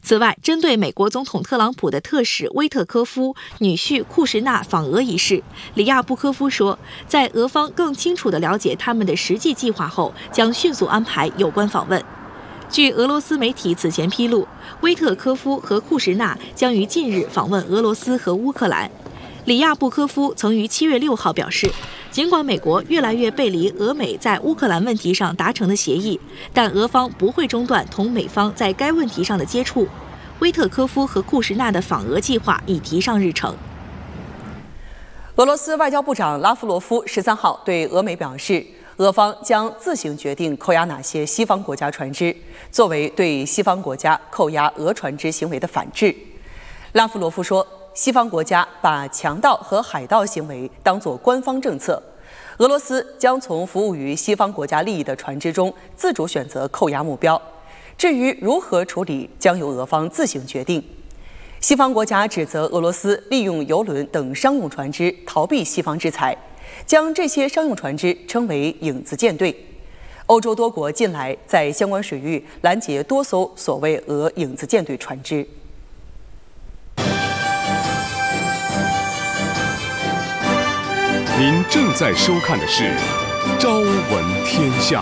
此外，针对美国总统特朗普的特使威特科夫女婿库什纳访俄一事，里亚布科夫说，在俄方更清楚地了解他们的实际计划后，将迅速安排有关访问。据俄罗斯媒体此前披露，威特科夫和库什纳将于近日访问俄罗斯和乌克兰。里亚布科夫曾于7月6号表示，尽管美国越来越背离俄美在乌克兰问题上达成的协议，但俄方不会中断同美方在该问题上的接触。威特科夫和库什纳的访俄计划已提上日程。 俄罗斯外交部长拉夫罗夫13号对俄媒表示，俄方将自行决定扣押哪些西方国家船只，作为对西方国家扣押俄船只行为的反制。拉夫罗夫说，西方国家把强盗和海盗行为当作官方政策，俄罗斯将从服务于西方国家利益的船只中自主选择扣押目标，至于如何处理，将由俄方自行决定。西方国家指责俄罗斯利用油轮等商用船只逃避西方制裁，将这些商用船只称为影子舰队。欧洲多国近来在相关水域拦截多艘所谓俄影子舰队船只。 您正在收看的是《朝闻天下》。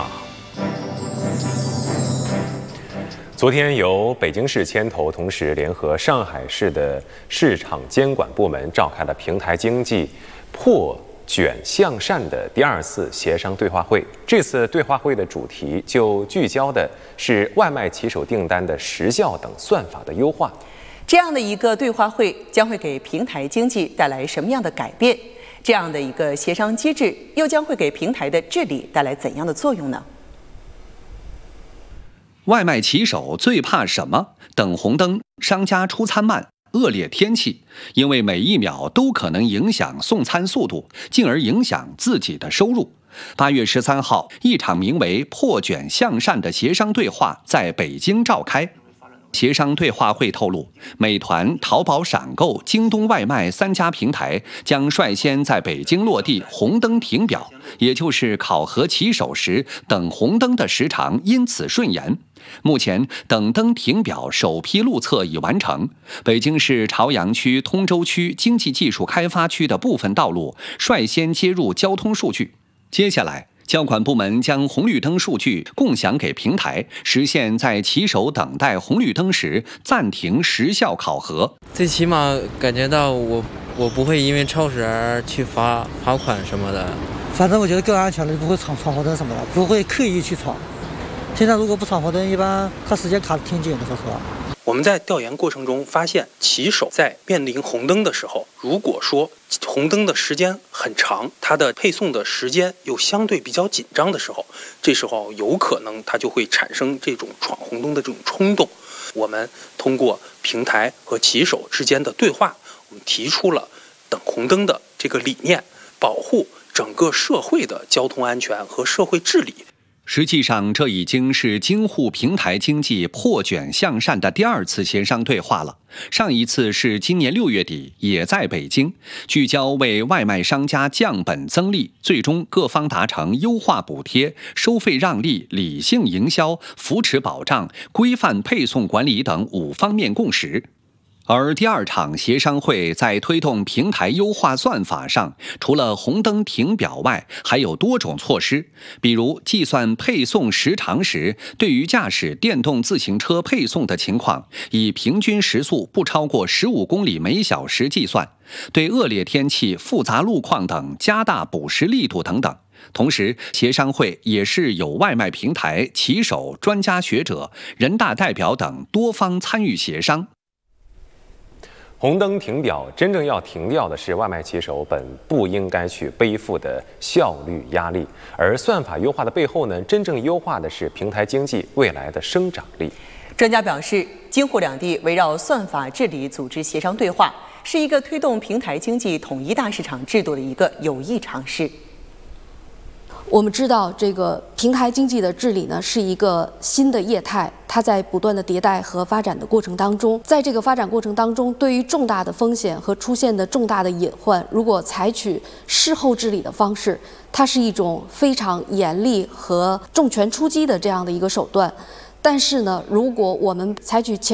昨天由北京市牵头，同时联合上海市的市场监管部门召开了平台经济破卷向善的第2次协商对话会。这次对话会的主题就聚焦的是外卖骑手订单的时效等算法的优化。 这样的一个对话会将会给平台经济带来什么样的改变？这样的一个协商机制又将会给平台的治理带来怎样的作用呢？ 外卖骑手最怕什么？等红灯、商家出餐慢、恶劣天气，因为每1秒都可能影响送餐速度，进而影响自己的收入。8月13号，一场名为“破卷向善”的协商对话在北京召开。协商对话会透露，美团、淘宝闪购、京东外卖3家平台将率先在北京落地红灯停表，也就是考核骑手时等红灯的时长因此顺延。目前等灯停表首批路测已完成，北京市朝阳区、通州区经济技术开发区的部分道路率先接入交通数据。接下来交管部门将红绿灯数据共享给平台，实现在骑手等待红绿灯时暂停时效考核。 最起码感觉到我不会因为超时而去罚款什么的。 反正我觉得更安全了，就不会闯红灯什么的，不会刻意去闯。现在如果不闯红灯，一般他时间卡得挺紧的，说实话。 我们在调研过程中发现，骑手在面临红灯的时候，如果说红灯的时间很长，它的配送的时间又相对比较紧张的时候，这时候有可能它就会产生这种闯红灯的这种冲动。我们通过平台和骑手之间的对话，我们提出了等红灯的这个理念，保护整个社会的交通安全和社会治理。 实际上，这已经是京沪平台经济破卷向善的第2次协商对话了。上一次是今年6月底，也在北京，聚焦为外卖商家降本增利，最终各方达成优化补贴、收费让利、理性营销、扶持保障、规范配送管理等5方面共识。而第2场协商会在推动平台优化算法上，除了红灯停表外，还有多种措施，比如计算配送时长时，对于驾驶电动自行车配送的情况，以平均时速不超过15公里每小时计算，对恶劣天气、复杂路况等加大补实力度等等。同时，协商会也是有外卖平台、骑手、专家学者、人大代表等多方参与协商。 红灯停表真正要停掉的是外卖骑手本不应该去背负的效率压力，而算法优化的背后呢，真正优化的是平台经济未来的生长力。 专家表示，京沪两地围绕算法治理组织协商对话，是一个推动平台经济统一大市场制度的一个有益尝试。 我们知道，这个平台经济的治理呢是一个新的业态，它在不断的迭代和发展的过程当中，在这个发展过程当中，对于重大的风险和出现的重大的隐患，如果采取事后治理的方式，它是一种非常严厉和重拳出击的这样的一个手段。但是呢，如果我们采取前